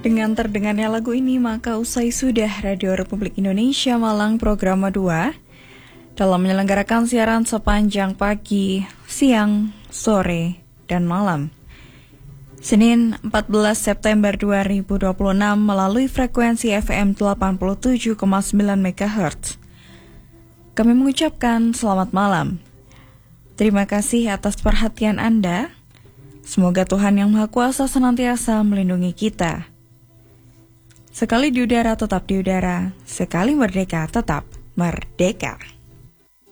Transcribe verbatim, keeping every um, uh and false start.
Dengan terdengarnya lagu ini, maka usai sudah Radio Republik Indonesia Malang Program dua dalam menyelenggarakan siaran sepanjang pagi, siang, sore, dan malam. Senin empat belas September dua ribu dua puluh enam melalui frekuensi F M delapan puluh tujuh koma sembilan megahertz. Kami mengucapkan selamat malam. Terima kasih atas perhatian Anda. Semoga Tuhan Yang Maha Kuasa senantiasa melindungi kita. Sekali di udara tetap di udara, sekali merdeka tetap merdeka.